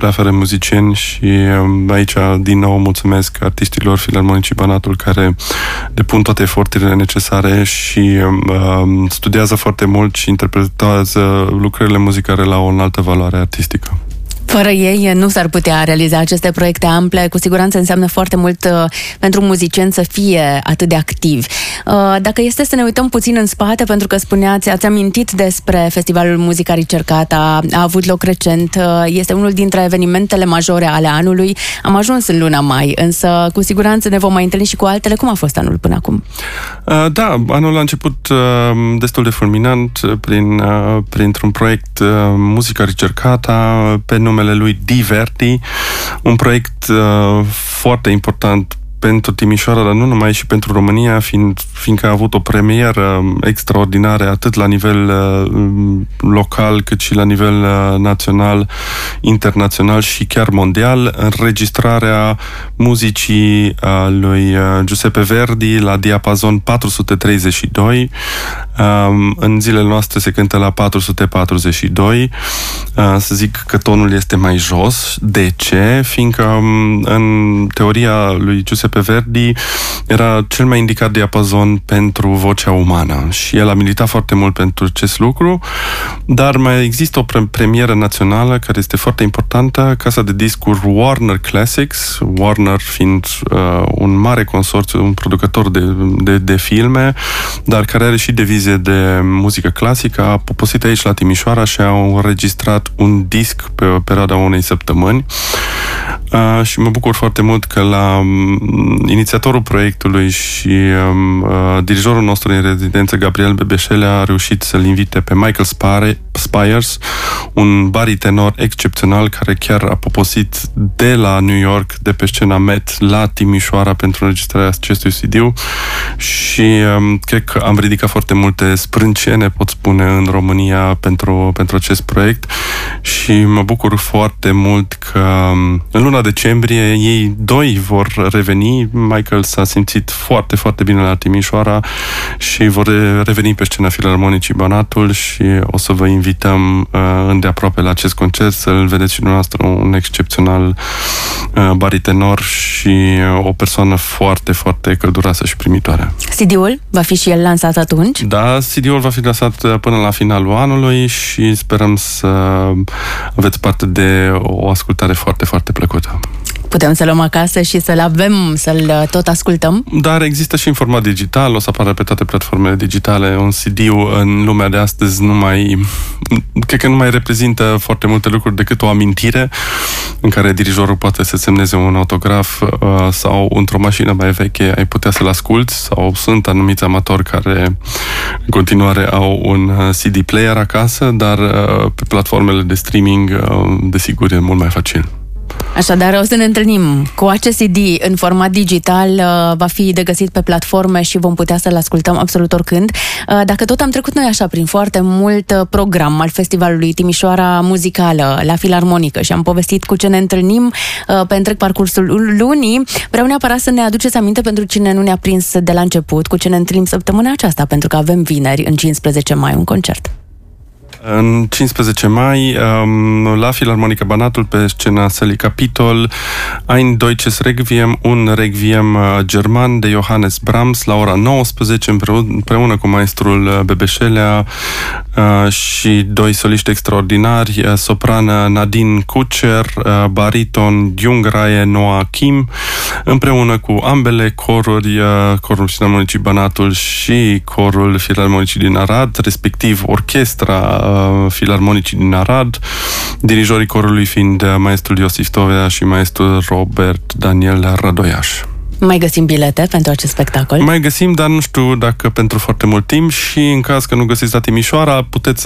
prea fără muzicieni și aici din nou mulțumesc artiștilor Filarmonicii Banatul care depun toate eforturile necesare și studiază foarte mult și interpretează lucrările muzicale la o înaltă valoare artistică. Fără ei nu s-ar putea realiza aceste proiecte ample. Cu siguranță înseamnă foarte mult pentru muzicieni să fie atât de activi. Dacă este să ne uităm puțin în spate, pentru că spuneați, ați amintit despre Festivalul Muzica Ricercata, a avut loc recent, este unul dintre evenimentele majore ale anului. Am ajuns în luna mai, însă cu siguranță ne vom mai întâlni și cu altele. Cum a fost anul până acum? Da, anul a început destul de fulminant printr-un proiect Muzica Ricercata pe numele lui Diverdi, un proiect foarte important pentru Timișoara, dar nu numai, și pentru România, fiindcă a avut o premieră extraordinară atât la nivel local, cât și la nivel național, internațional și chiar mondial, înregistrarea muzicii lui Giuseppe Verdi la diapazon 432. În zilele noastre se cântă la 442. Să zic că tonul este mai jos. De ce? Fiindcă în teoria lui Giuseppe Verdi era cel mai indicat diapazon pentru vocea umană și el a militat foarte mult pentru acest lucru, dar mai există o premieră națională care este foarte importantă, casa de discuri Warner Classics, Warner fiind un mare consorțiu, un producător de filme, dar care are și devize de muzică clasică, a poposit aici la Timișoara și au înregistrat un disc pe o perioadă unei săptămâni și mă bucur foarte mult că la inițiatorul proiectului și dirijorul nostru în rezidență, Gabriel Bebeșele, a reușit să-l invite pe Michael Spires, un baritenor excepțional care chiar a poposit de la New York, de pe scena Met, la Timișoara pentru înregistrarea acestui CD și cred că am ridicat foarte multe sprâncene, pot spune, în România pentru acest proiect și mă bucur foarte mult că în luna decembrie ei doi vor reveni. Michael s-a simțit foarte, foarte bine la Timișoara și vor reveni pe scena Filarmonicii Banatul și o să vă invităm îndeaproape la acest concert, să-l vedeți și dumneavoastră, un excepțional baritenor și o persoană foarte, foarte călduroasă și primitoare. CD-ul va fi și el lansat atunci? Da, CD-ul va fi lansat până la finalul anului și sperăm să aveți parte de o ascultare foarte, foarte plăcută. Putem să luăm acasă și să-l avem, să-l tot ascultăm? Dar există și în format digital, o să apară pe toate platformele digitale. Un CD în lumea de astăzi cred că nu mai reprezintă foarte multe lucruri decât o amintire în care dirijorul poate să semneze un autograf sau într-o mașină mai veche ai putea să-l asculți, sau sunt anumiți amatori care în continuare au un CD player acasă, dar pe platformele de streaming desigur e mult mai facil. Așadar, o să ne întâlnim cu acest CD în format digital, va fi de găsit pe platforme și vom putea să-l ascultăm absolut oricând. Dacă tot am trecut noi așa prin foarte mult program al Festivalului Timișoara Muzicală la Filarmonică și am povestit cu ce ne întâlnim pe întreg parcursul lunii, vreau neapărat să ne aduceți aminte, pentru cine nu ne-a prins de la început, cu ce ne întâlnim săptămâna aceasta, pentru că avem vineri, în 15 mai, un concert. În 15 mai, la Filarmonica Banatul, pe scena sălii Capitol, Ein Deutsches Requiem, un requiem german de Johannes Brahms, la ora 19, împreună cu maestrul Bebeșelea și doi soliști extraordinari, soprană Nadine Kucher, bariton Jungreihe Noah Kim, împreună cu ambele coruri, corul Filarmonicii Banatul și corul Filarmonicii din Arad, respectiv orchestra Filarmonicii din Arad, dirijorii corului fiind maestrul Iosif Tovea și maestrul Robert Daniel Radoiaș. Mai găsim bilete pentru acest spectacol? Mai găsim, dar nu știu dacă pentru foarte mult timp, și în caz că nu găsiți la Timișoara, puteți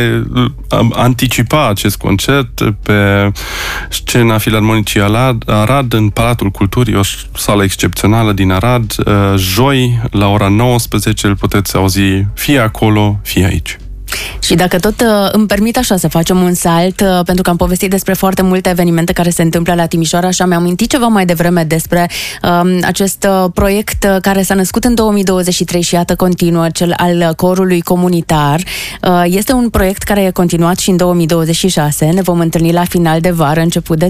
anticipa acest concert pe scena Filarmonicii Arad, în Palatul Culturii, o sală excepțională din Arad. Joi, la ora 19, îl puteți auzi fie acolo, fie aici. Și dacă tot îmi permit așa să facem un salt, pentru că am povestit despre foarte multe evenimente care se întâmplă la Timișoara și am amintit ceva mai devreme despre acest proiect care s-a născut în 2023 și iată continuă, cel al corului comunitar. Este un proiect care e continuat și în 2026. Ne vom întâlni la final de vară, început de